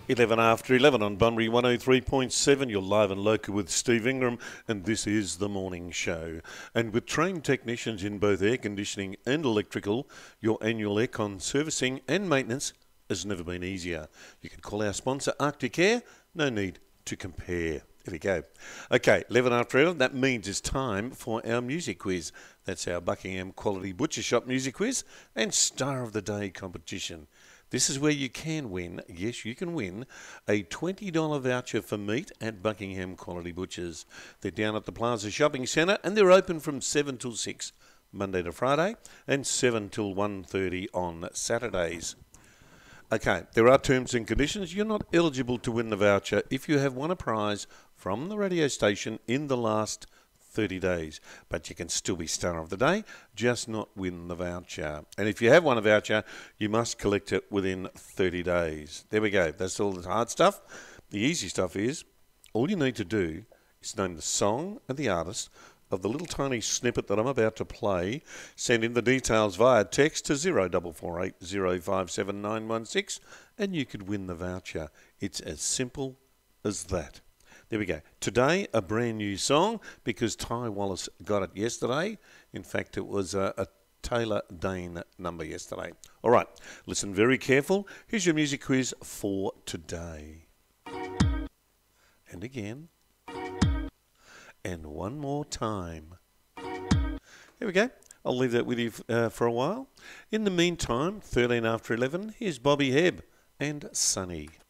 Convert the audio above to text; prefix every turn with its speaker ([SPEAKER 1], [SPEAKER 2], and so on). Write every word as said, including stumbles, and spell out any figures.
[SPEAKER 1] eleven after eleven on Bunbury one oh three point seven. You're live and local with Steve Ingram, and this is the morning show. And with trained technicians in both air conditioning and electrical, your annual aircon servicing and maintenance has never been easier. You can call our sponsor Arctic Air. No need to compare. There we go. Okay, eleven after eleven, that means it's time for our music quiz. That's our Buckingham Quality Butcher Shop music quiz and Star of the Day competition. This is where you can win, yes, you can win, a twenty dollars voucher for meat at Buckingham Quality Butchers. They're down at the Plaza Shopping Centre and they're open from seven till six, Monday to Friday, and seven till one thirty on Saturdays. Okay, there are terms and conditions. You're not eligible to win the voucher if you have won a prize from the radio station in the last thirty days. But you can still be Star of the Day, just not win the voucher. And if you have won a voucher, you must collect it within thirty days. There we go. That's all the hard stuff. The easy stuff is, all you need to do is name the song and the artist of the little tiny snippet that I'm about to play. Send in the details via text to zero four four eight zero five seven nine one six and you could win the voucher. It's as simple as that. There we go. Today, a brand new song because Ty Wallace got it yesterday. In fact, it was a, a Taylor Dane number yesterday. All right, listen very careful. Here's your music quiz for today. And again. And one more time. Here we go. I'll leave that with you uh, for a while. In the meantime, thirteen after eleven, here's Bobby Hebb and Sunny.